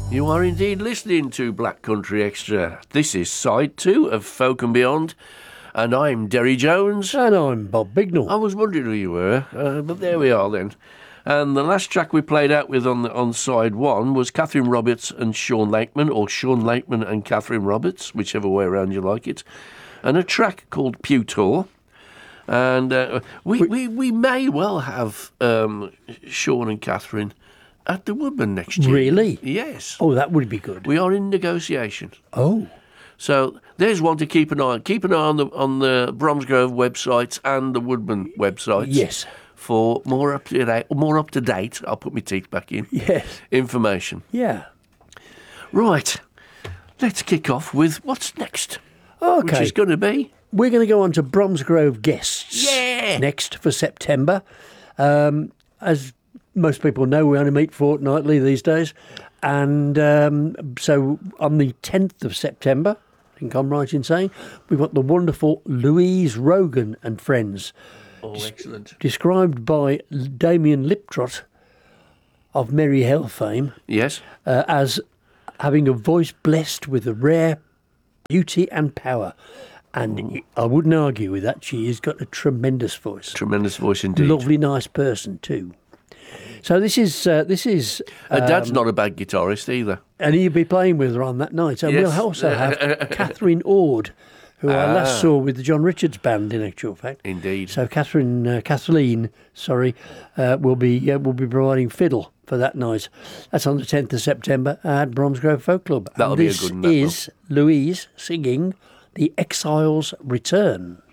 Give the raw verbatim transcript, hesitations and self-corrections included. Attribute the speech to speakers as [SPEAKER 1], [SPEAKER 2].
[SPEAKER 1] You are indeed listening to Black Country Extra. This is side two of Folk and Beyond, and I'm Derry Jones.
[SPEAKER 2] And I'm Bob Bignell.
[SPEAKER 1] I was wondering who you were, uh, but there we are then. And the last track we played out with on the, on side one was Catherine Roberts and Sean Lakeman, or Sean Lakeman and Catherine Roberts, whichever way around you like it, and a track called Pew Tour. And uh, we, we, we may well have um, Sean and Catherine at the Woodman next year.
[SPEAKER 2] Really?
[SPEAKER 1] Yes.
[SPEAKER 2] Oh, that would be good.
[SPEAKER 1] We are in negotiation.
[SPEAKER 2] Oh.
[SPEAKER 1] So there's one to keep an eye on. Keep an eye on the on the Bromsgrove websites and the Woodman websites.
[SPEAKER 2] Yes.
[SPEAKER 1] For more up to date, more up to date. I'll put my teeth back in.
[SPEAKER 2] Yes.
[SPEAKER 1] Information.
[SPEAKER 2] Yeah.
[SPEAKER 1] Right. Let's kick off with what's next.
[SPEAKER 2] Okay.
[SPEAKER 1] Which is going to be.
[SPEAKER 2] We're going to go on to Bromsgrove guests.
[SPEAKER 1] Yeah.
[SPEAKER 2] Next for September. Um, as most people know, we only meet fortnightly these days. And um, so on the tenth of September, I think I'm right in saying, we've got the wonderful Louise Rogan and friends.
[SPEAKER 1] Oh, excellent.
[SPEAKER 2] Described by Damien Liptrot of Merry Hell fame.
[SPEAKER 1] Yes.
[SPEAKER 2] Uh, as having a voice blessed with a rare beauty and power. And
[SPEAKER 1] Ooh.
[SPEAKER 2] I wouldn't argue with that. She has got a tremendous voice.
[SPEAKER 1] Tremendous voice indeed.
[SPEAKER 2] Lovely, nice person too. So this is uh, this is.
[SPEAKER 1] Her dad's
[SPEAKER 2] um,
[SPEAKER 1] not a bad guitarist either.
[SPEAKER 2] and he'll be playing with her on that night. And
[SPEAKER 1] Yes.
[SPEAKER 2] we'll also have Catherine Ord, who I last
[SPEAKER 1] Ah.
[SPEAKER 2] saw with the John Richards band, in actual fact.
[SPEAKER 1] Indeed.
[SPEAKER 2] So Catherine, uh, Kathleen, sorry, uh, will be uh, will be providing fiddle for that night. That's on the tenth of September at Bromsgrove Folk Club.
[SPEAKER 1] That'll
[SPEAKER 2] and
[SPEAKER 1] be a
[SPEAKER 2] this
[SPEAKER 1] good one, that
[SPEAKER 2] is Louise singing "The Exile's Return."